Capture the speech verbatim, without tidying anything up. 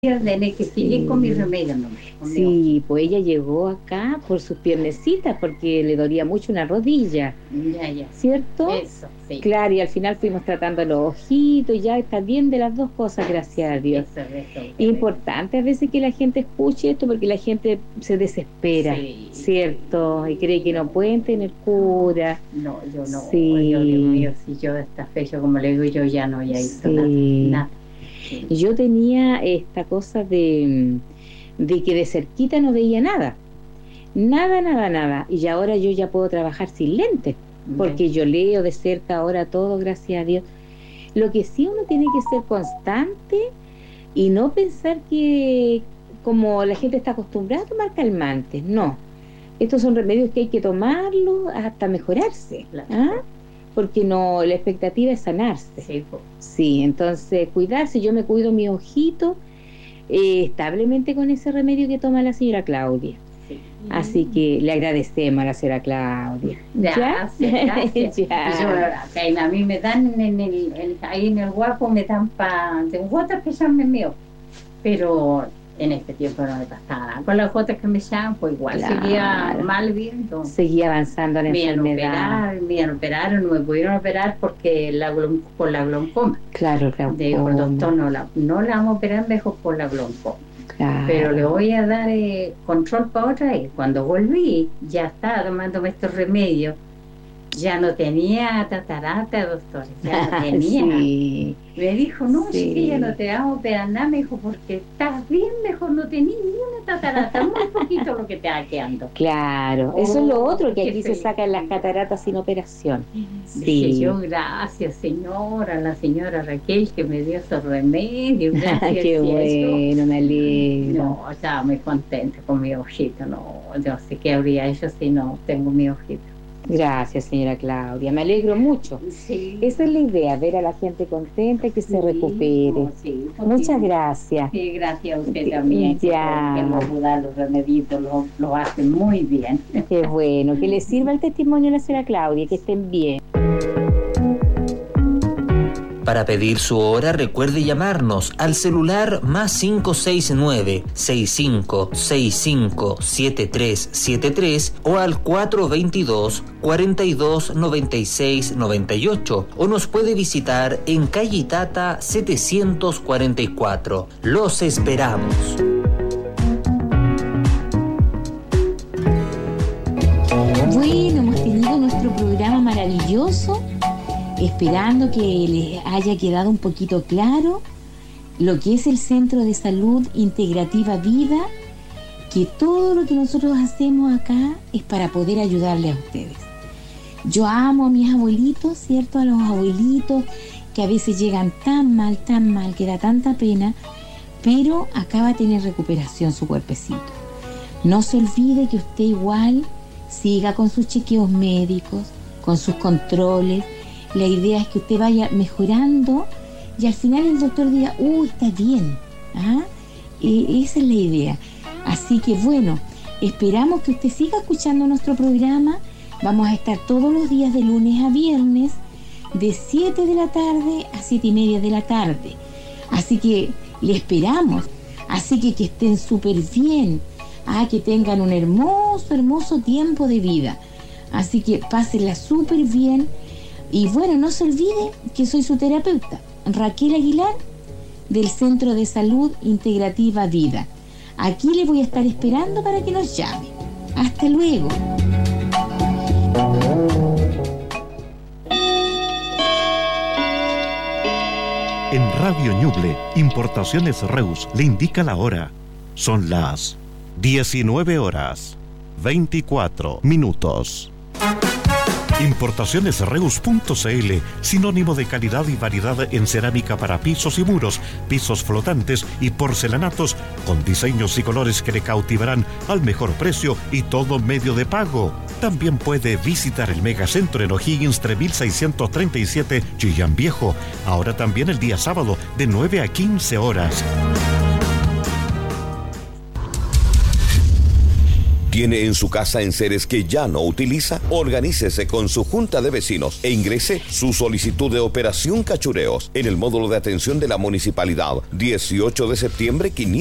Tener que seguir sí. con mi remedio nomás. Sí, pues ella llegó acá por sus piernecitas porque le dolía mucho una rodilla. Ya, ya. ¿Cierto? Eso, sí. Claro, y al final fuimos tratando los ojitos y ya está bien de las dos cosas, gracias a Dios. Eso, eso, Importante a veces que la gente escuche esto porque la gente se desespera, sí, ¿cierto? Y cree que no pueden tener cura. No, yo no. Sí. Yo, Dios mío, si yo esta fecha, como le digo, yo ya no, ya hizo sí. nada. nada. Sí. Yo tenía esta cosa de, de que de cerquita no veía nada. Nada, nada, nada. Y ahora yo ya puedo trabajar sin lentes. Porque yo leo de cerca ahora todo, gracias a Dios. Lo que sí uno tiene que ser constante y no pensar que como la gente está acostumbrada a tomar calmantes. No. Estos son remedios que hay que tomarlos hasta mejorarse. ¿Ah? Porque no, la expectativa es sanarse. Sí, sí, entonces cuidarse. Yo me cuido mi ojito eh, establemente con ese remedio que toma la señora Claudia. Sí. Así que le agradecemos a la señora Claudia. Gracias, ¿Ya? gracias. Ya. Yo, a mí me dan en el, el, ahí en el guapo, me dan para de gotas que llamen mío. Pero en este tiempo no me pasaba. Con las gotas que me llaman, pues igual claro. seguía mal viendo. Seguía avanzando en la me enfermedad. Operaron, me operaron, no me pudieron operar porque la por la glaucoma. Claro, glaucoma. Digo, el doctor no la, no la vamos a operar mejor por la glaucoma. Claro. Pero le voy a dar eh, control para otra vez. Cuando volví, ya estaba tomándome estos remedios. Ya no tenía tatarata, doctor, ya no tenía. Sí. Me dijo, no, sí. chiquilla, no te vamos a operar nada, me dijo, porque estás bien, mejor no tenés ni una tatarata, muy poquito lo que te va quedando. Claro, oh, eso es lo otro, que aquí se sacan las cataratas sin operación. Sí. Dije yo, gracias señora, la señora Raquel que me dio esos remedios, gracias. Qué bueno, me alegro. No, estaba muy contenta con mi ojito, no, yo sé qué habría hecho si no tengo mi ojito. Gracias, señora Claudia, me alegro mucho. Sí. Esa es la idea, ver a la gente contenta y que sí, se recupere. No, sí, muchas sí. gracias. Sí, gracias a usted también. Ya. Que los ayudan, los remedios lo, lo hacen muy bien. Qué bueno, que les sirva el testimonio a la señora Claudia, que estén bien. Para pedir su hora, recuerde llamarnos al celular más cinco seis nueve, seis cinco seis cinco, siete tres siete tres o al cuatro dos dos, cuatro dos, nueve seis nueve ocho o nos puede visitar en calle Itata setecientos cuarenta y cuatro. Los esperamos. Bueno, hemos tenido nuestro programa maravilloso. Esperando que les haya quedado un poquito claro lo que es el Centro de Salud Integrativa Vida, que todo lo que nosotros hacemos acá es para poder ayudarle a ustedes. Yo amo a mis abuelitos, ¿cierto? A los abuelitos que a veces llegan tan mal, tan mal, que da tanta pena, pero acá va a tener recuperación su cuerpecito. No se olvide que usted igual siga con sus chequeos médicos, con sus controles. La idea es que usted vaya mejorando y al final el doctor diga, uy, está bien. ¿Ah? E- esa es la idea. Así que bueno, esperamos que usted siga escuchando nuestro programa. Vamos a estar todos los días de lunes a viernes, de siete de la tarde a siete y media de la tarde. Así que le esperamos. Así que que estén súper bien. Ah, que tengan un hermoso, hermoso tiempo de vida. Así que pásenla súper bien. Y bueno, no se olvide que soy su terapeuta, Raquel Aguilar, del Centro de Salud Integrativa Vida. Aquí le voy a estar esperando para que nos llame. Hasta luego. En Radio Ñuble, Importaciones Reus le indica la hora. Son las diecinueve horas, veinticuatro minutos. Importaciones Reus punto c l, sinónimo de calidad y variedad en cerámica para pisos y muros, pisos flotantes y porcelanatos, con diseños y colores que le cautivarán al mejor precio y todo medio de pago. También puede visitar el Megacentro en O'Higgins tres mil seiscientos treinta y siete, Chillán Viejo. Ahora también el día sábado de nueve a quince horas. ¿Tiene en su casa enseres que ya no utiliza? Organícese con su junta de vecinos e ingrese su solicitud de operación cachureos en el módulo de atención de la municipalidad. dieciocho de septiembre, quinientos